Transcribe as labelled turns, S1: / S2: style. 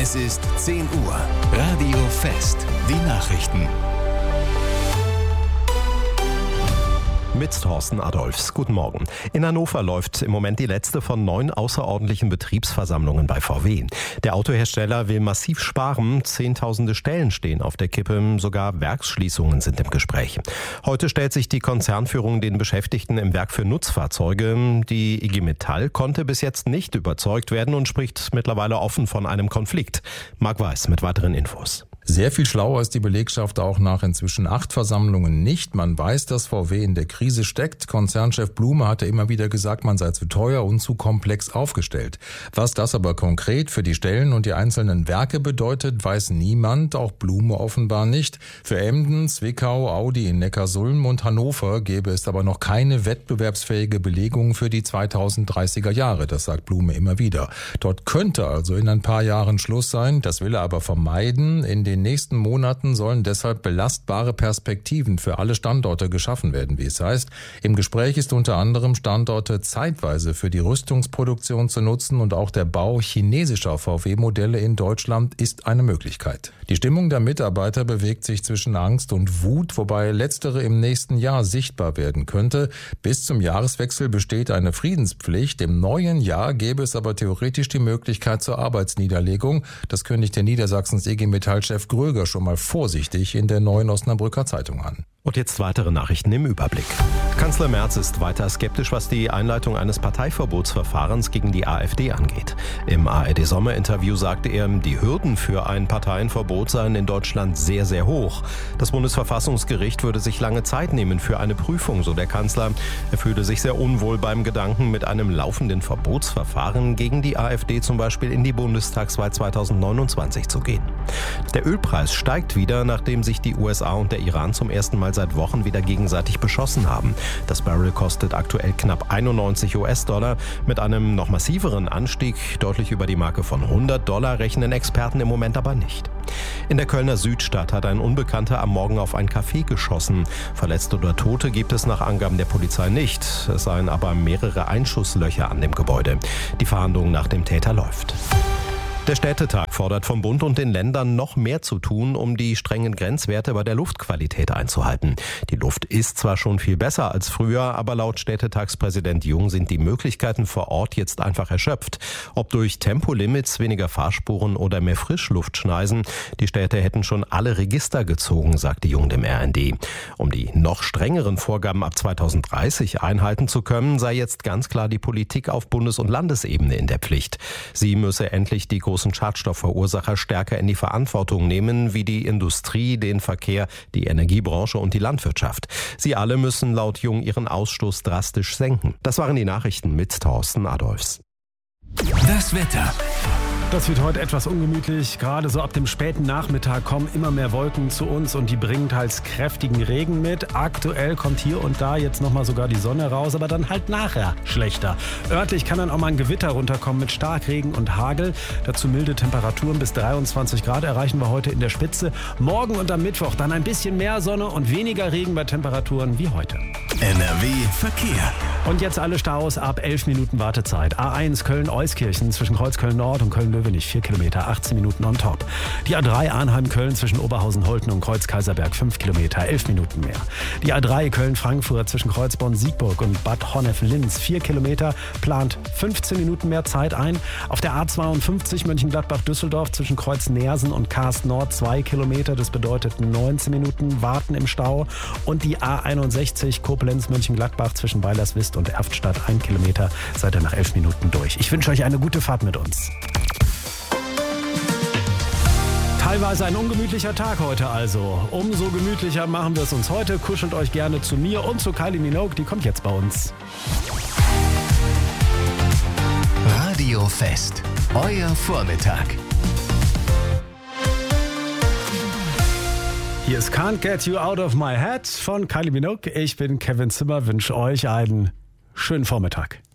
S1: Es ist 10 Uhr. Radio Fest. Die Nachrichten.
S2: Mit Thorsten Adolphs. Guten Morgen. In Hannover läuft im Moment die letzte von 9 außerordentlichen Betriebsversammlungen bei VW. Der Autohersteller will massiv sparen. Zehntausende Stellen stehen auf der Kippe. Sogar Werksschließungen sind im Gespräch. Heute stellt sich die Konzernführung den Beschäftigten im Werk für Nutzfahrzeuge. Die IG Metall konnte bis jetzt nicht überzeugt werden und spricht mittlerweile offen von einem Konflikt. Marc Weiß mit weiteren Infos.
S3: Sehr viel schlauer ist die Belegschaft auch nach inzwischen 8 Versammlungen nicht. Man weiß, dass VW in der Krise steckt. Konzernchef Blume hatte immer wieder gesagt, man sei zu teuer und zu komplex aufgestellt. Was das aber konkret für die Stellen und die einzelnen Werke bedeutet, weiß niemand, auch Blume offenbar nicht. Für Emden, Zwickau, Audi in Neckarsulm und Hannover gäbe es aber noch keine wettbewerbsfähige Belegung für die 2030er Jahre. Das sagt Blume immer wieder. Dort könnte also in ein paar Jahren Schluss sein. Das will er aber vermeiden. In den nächsten Monaten sollen deshalb belastbare Perspektiven für alle Standorte geschaffen werden, wie es heißt. Im Gespräch ist unter anderem, Standorte zeitweise für die Rüstungsproduktion zu nutzen, und auch der Bau chinesischer VW-Modelle in Deutschland ist eine Möglichkeit. Die Stimmung der Mitarbeiter bewegt sich zwischen Angst und Wut, wobei letztere im nächsten Jahr sichtbar werden könnte. Bis zum Jahreswechsel besteht eine Friedenspflicht. Im neuen Jahr gäbe es aber theoretisch die Möglichkeit zur Arbeitsniederlegung. Das kündigte Niedersachsens IG Metall-Chef Gröger schon mal vorsichtig in der Neuen Osnabrücker Zeitung an.
S2: Und jetzt weitere Nachrichten im Überblick. Kanzler Merz ist weiter skeptisch, was die Einleitung eines Parteiverbotsverfahrens gegen die AfD angeht. Im ARD-Sommerinterview sagte er, die Hürden für ein Parteienverbot seien in Deutschland sehr, sehr hoch. Das Bundesverfassungsgericht würde sich lange Zeit nehmen für eine Prüfung, so der Kanzler. Er fühle sich sehr unwohl beim Gedanken, mit einem laufenden Verbotsverfahren gegen die AfD zum Beispiel in die Bundestagswahl 2029 zu gehen. Der Ölpreis steigt wieder, nachdem sich die USA und der Iran zum ersten Mal seit Wochen wieder gegenseitig beschossen haben. Das Barrel kostet aktuell knapp 91 US-Dollar. Mit einem noch massiveren Anstieg, deutlich über die Marke von $100, rechnen Experten im Moment aber nicht. In der Kölner Südstadt hat ein Unbekannter am Morgen auf ein Café geschossen. Verletzte oder Tote gibt es nach Angaben der Polizei nicht. Es seien aber mehrere Einschusslöcher an dem Gebäude. Die Fahndung nach dem Täter läuft. Der Städtetag fordert vom Bund und den Ländern noch mehr zu tun, um die strengen Grenzwerte bei der Luftqualität einzuhalten. Die Luft ist zwar schon viel besser als früher, aber laut Städtetagspräsident Jung sind die Möglichkeiten vor Ort jetzt einfach erschöpft. Ob durch Tempolimits, weniger Fahrspuren oder mehr Frischluftschneisen, die Städte hätten schon alle Register gezogen, sagte Jung dem RND. Um die noch strengeren Vorgaben ab 2030 einhalten zu können, sei jetzt ganz klar die Politik auf Bundes- und Landesebene in der Pflicht. Sie müsse endlich die großen Schadstoffverursacher stärker in die Verantwortung nehmen, wie die Industrie, den Verkehr, die Energiebranche und die Landwirtschaft. Sie alle müssen laut Jung ihren Ausstoß drastisch senken. Das waren die Nachrichten mit Thorsten Adolphs.
S1: Das Wetter.
S4: Das wird heute etwas ungemütlich. Gerade so ab dem späten Nachmittag kommen immer mehr Wolken zu uns und die bringen teils kräftigen Regen mit. Aktuell kommt hier und da jetzt nochmal sogar die Sonne raus, aber dann halt nachher schlechter. Örtlich kann dann auch mal ein Gewitter runterkommen mit Starkregen und Hagel. Dazu milde Temperaturen bis 23 Grad erreichen wir heute in der Spitze. Morgen und am Mittwoch dann ein bisschen mehr Sonne und weniger Regen bei Temperaturen wie heute.
S1: NRW Verkehr.
S4: Und jetzt alle Staus ab 11 Minuten Wartezeit. A1 Köln-Euskirchen zwischen Kreuzköln-Nord und Köln-Löwenich 4 Kilometer, 18 Minuten on top. Die A3 Arnheim-Köln zwischen Oberhausen-Holten und Kreuz-Kaiserberg 5 Kilometer, 11 Minuten mehr. Die A3 Köln-Frankfurt zwischen Kreuzborn-Siegburg und Bad Honnef-Linz 4 Kilometer, plant 15 Minuten mehr Zeit ein. Auf der A52 Mönchengladbach-Düsseldorf zwischen Kreuz-Nersen und Karst-Nord 2 Kilometer, das bedeutet 19 Minuten Warten im Stau. Und die A61 Koblenz-Mönchengladbach zwischen Weilerswist und Erftstadt 1 Kilometer, seid ihr nach 11 Minuten durch. Ich wünsche euch eine gute Fahrt mit uns. Teilweise ein ungemütlicher Tag heute also. Umso gemütlicher machen wir es uns heute. Kuschelt euch gerne zu mir und zu Kylie Minogue, die kommt jetzt bei uns.
S1: Radio Fest. Euer Vormittag.
S4: Hier ist Can't Get You Out of My Head von Kylie Minogue. Ich bin Kevin Zimmer, wünsche euch einen schönen Vormittag.